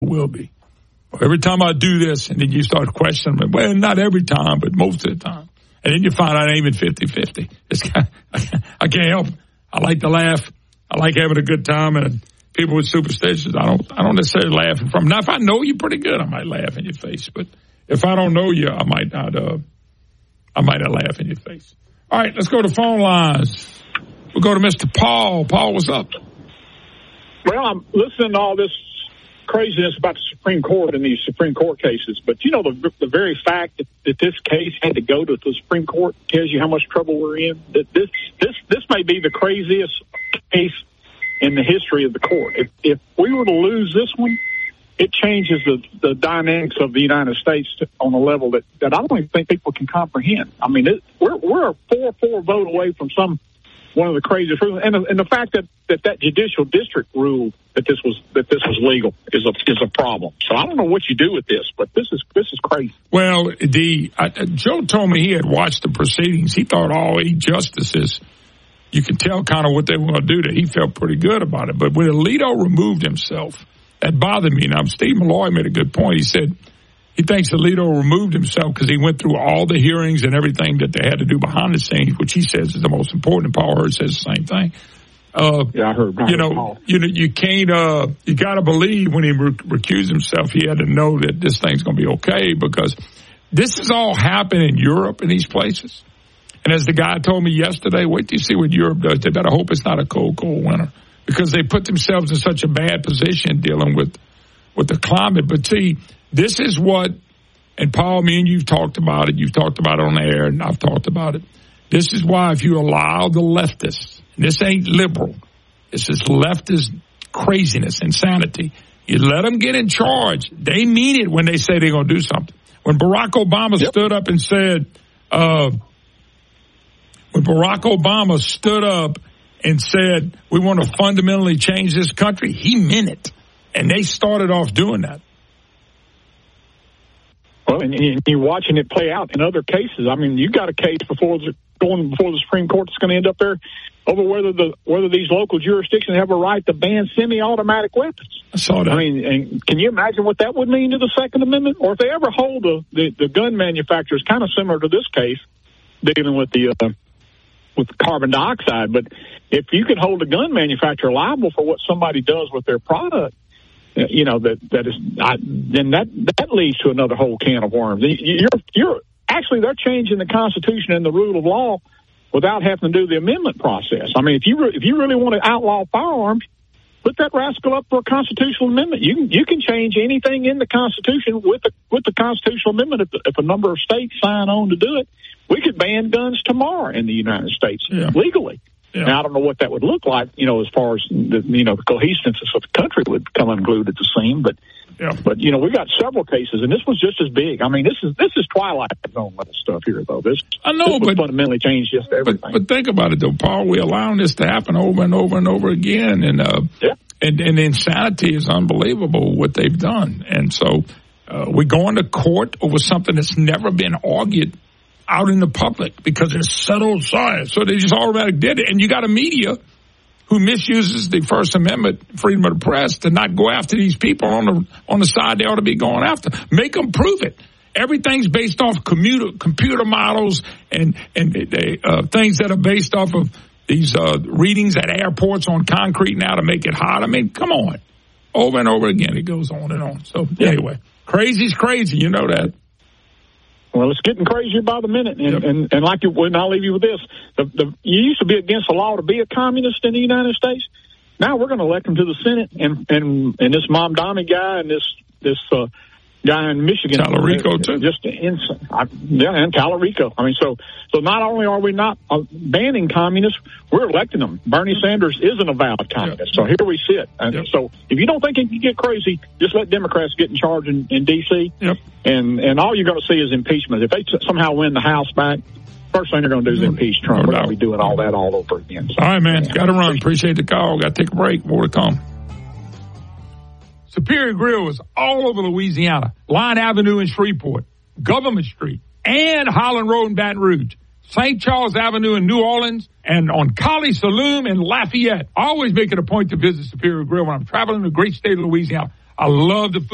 will be. Every time I do this, and then you start questioning me, well, not every time, but most of the time. And then you find out I ain't even 50-50. I can't help it. I like to laugh. I like having a good time, and people with superstitions, I don't necessarily laugh in front. Now, if I know you pretty good, I might laugh in your face. But if I don't know you, I might not laugh in your face. All right, let's go to phone lines. We'll go to Mr. Paul. Paul, what's up? Well, I'm listening to all this craziness about the Supreme Court and these Supreme Court cases, but the very fact that this case had to go to the Supreme Court tells you how much trouble we're in. That this may be the craziest case in the history of the court. If we were to lose this one, it changes the dynamics of the United States on a level that I don't even think people can comprehend. I mean, we're a 4-4 vote away from one of the craziest rules, and the fact that judicial district ruled that this was legal is a problem. So I don't know what you do with this, but this is crazy. Well, Joe told me he had watched the proceedings. He thought all 8 justices, you could tell kind of what they were going to do. That he felt pretty good about it. But when Alito removed himself, that bothered me. Now, Steve Malloy made a good point. He said he thinks Alito removed himself because he went through all the hearings and everything that they had to do behind the scenes, which he says is the most important. Paul Hurd says the same thing. I heard. You can't. You got to believe when he recused himself, he had to know that this thing's going to be okay, because this has all happened in Europe and these places. And as the guy told me yesterday, wait till you see what Europe does. They better hope it's not a cold winter, because they put themselves in such a bad position dealing with the climate. But see, this is what, and Paul, me and you've talked about it. You've talked about it on the air, and I've talked about it. This is why if you allow the leftists, and this ain't liberal, this is leftist craziness, insanity, you let them get in charge. They mean it when they say they're going to do something. When Barack Obama stood up and said, we want to fundamentally change this country, he meant it. And they started off doing that. Well, and you're watching it play out in other cases. I mean, you got a case going before the Supreme Court that's going to end up there over whether these local jurisdictions have a right to ban semi-automatic weapons. I saw that. I mean, and can you imagine what that would mean to the Second Amendment? Or if they ever hold the gun manufacturers, kind of similar to this case, dealing with the carbon dioxide. But if you could hold a gun manufacturer liable for what somebody does with their product, then that leads to another whole can of worms. You're actually, they're changing the Constitution and the rule of law without having to do the amendment process. I mean, if you really want to outlaw firearms, put that rascal up for a constitutional amendment. You can change anything in the Constitution with the constitutional amendment if a number of states sign on to do it. We could ban guns tomorrow in the United States legally. Yeah. Now, I don't know what that would look like, as far as the cohesiveness of the country would come unglued at the seam. But we've got several cases, and this was just as big. I mean, this is Twilight Zone level stuff here, though. This fundamentally changed just everything. But think about it, though, Paul. We're allowing this to happen over and over and over again, and the insanity is unbelievable what they've done. And so we're going to court over something that's never been argued out in the public because it's settled science. So they just automatically did it. And you got a media who misuses the First Amendment, freedom of the press, to not go after these people on the side they ought to be going after. Make them prove it. Everything's based off computer models and things that are based off of these readings at airports on concrete now to make it hot. I mean, come on. Over and over again, it goes on and on. So anyway, crazy's crazy. You know that. Well, it's getting crazier by the minute, and like I'll leave you with this: you used to be against the law to be a communist in the United States. Now we're going to elect them to the Senate, and this Mamdani guy and this guy in Michigan, Tallarico too, just insane. And Tallarico. I mean, so not only are we not banning communists, we're electing them. Bernie Sanders isn't a valid communist, so here we sit. And so if you don't think it can get crazy, just let Democrats get in charge in D.C. And all you're going to see is impeachment. If they somehow win the House back, first thing they're going to do is impeach Trump. We're going to be doing all that all over again. So, all right, man. Got to run. Appreciate the call. Got to take a break. More to come. Superior Grill is all over Louisiana. Line Avenue in Shreveport, Government Street, and Highland Road in Baton Rouge, St. Charles Avenue in New Orleans, and on Collie Saloon in Lafayette. I always make it a point to visit Superior Grill when I'm traveling in the great state of Louisiana. I love the food.